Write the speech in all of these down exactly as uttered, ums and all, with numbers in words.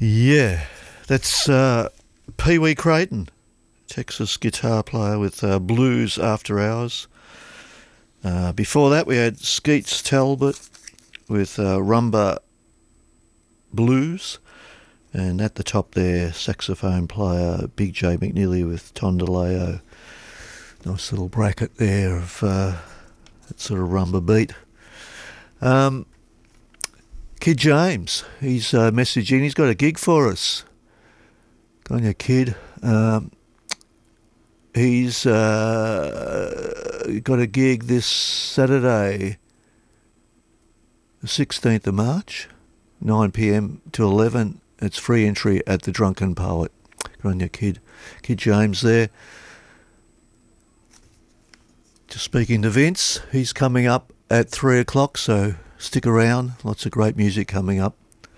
Yeah, that's uh, Pee Wee Creighton, Texas guitar player with uh, Blues After Hours. Uh, before that, we had Skeets Talbot with uh, Rumba Blues. And at the top there, saxophone player Big J McNeely with Tondaleo. Nice little bracket there of uh, that sort of rumba beat. Um, Kid James, he's uh, messaging. He's got a gig for us. Go on, your kid. Um, he's uh, got a gig this Saturday, the sixteenth of March, nine p.m. to eleven. It's free entry at the Drunken Poet. Go on, your kid. Kid James there. Just speaking to Vince, he's coming up at three o'clock, so stick around. Lots of great music coming up.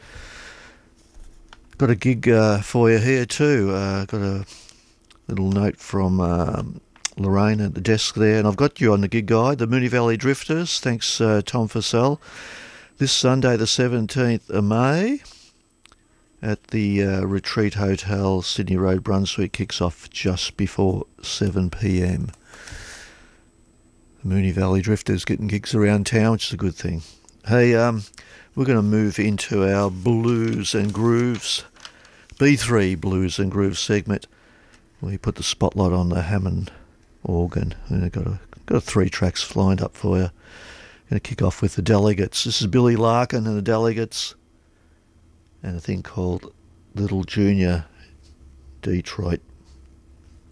Got a gig uh, for you here too. Uh, got a little note from um, Lorraine at the desk there, and I've got you on the gig guide. The Moonee Valley Drifters. Thanks, uh, Tom Fussell. This Sunday, the seventeenth of May, at the uh, Retreat Hotel, Sydney Road, Brunswick, kicks off just before seven p.m. The Moonee Valley Drifters getting gigs around town, which is a good thing. Hey, um, we're going to move into our Blues and Grooves, B three Blues and Grooves segment. We put the spotlight on the Hammond organ, and I've got, a, got a three tracks lined up for you. Going to kick off with the Delegates. This is Billy Larkin and the Delegates, and a thing called Little Junior Detroit.